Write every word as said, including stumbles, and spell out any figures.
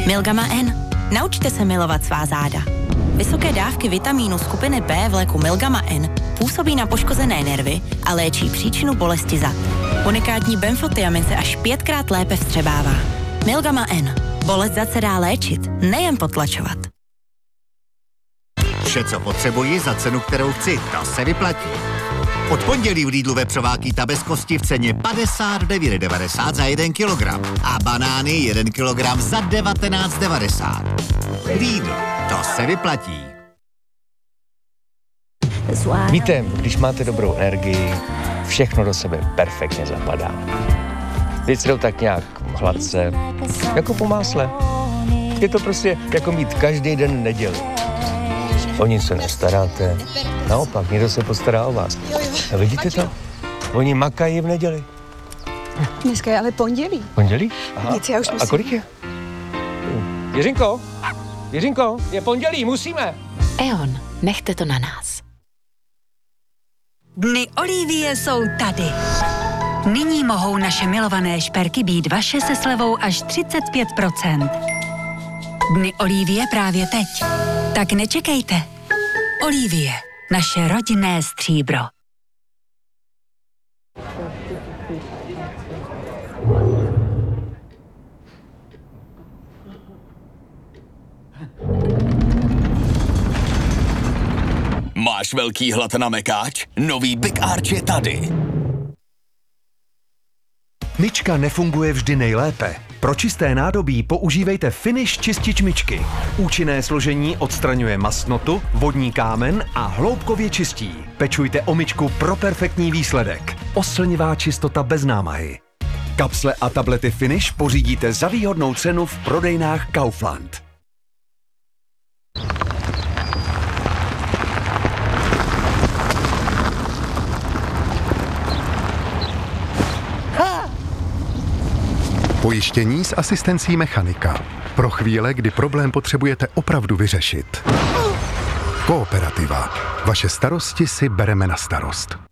Milgama N. Naučte se milovat svá záda. Vysoké dávky vitamínu skupiny B v léku Milgama N působí na poškozené nervy a léčí příčinu bolesti zad. Unikátní benfotiamin se až pětkrát lépe vstřebává. Milgama N. Bolest zad se dá léčit, nejen potlačovat. Vše, co potřebuji za cenu, kterou chci, to se vyplatí. Od pondělí v Lidlu vepřová kýta bez kosti v ceně padesát devět devadesát za jeden kilogram a banány jeden kilogram za devatenáct devadesát. Lidl, to se vyplatí. Víte, když máte dobrou energii, všechno do sebe perfektně zapadá. Věci jdou tak nějak hladce, jako po másle. Je to prostě jako mít každý den neděli. O nic se nestaráte, naopak, někdo se postará o vás. A vidíte to? Oni makají v neděli. Dneska je ale pondělí. Pondělí? Aha. Nic, já už musím. A kolik je? Jiřinko, Jiřinko, je pondělí, musíme. E O N, nechte to na nás. Dny Olivie jsou tady. Nyní mohou naše milované šperky být vaše se slevou až třicet pět procent. Dny Olivie právě teď. Tak nečekejte. Olivie, naše rodinné stříbro. Máš velký hlad na mekáč? Nový Big Arch je tady. Myčka nefunguje vždy nejlépe. Pro čisté nádobí používejte Finish čistič myčky. Účinné složení odstraňuje mastnotu, vodní kámen a hloubkově čistí. Pečujte o myčku pro perfektní výsledek. Oslnivá čistota bez námahy. Kapsle a tablety Finish pořídíte za výhodnou cenu v prodejnách Kaufland. Pojištění s asistencí mechanika. Pro chvíle, kdy problém potřebujete opravdu vyřešit. Kooperativa. Vaše starosti si bereme na starost.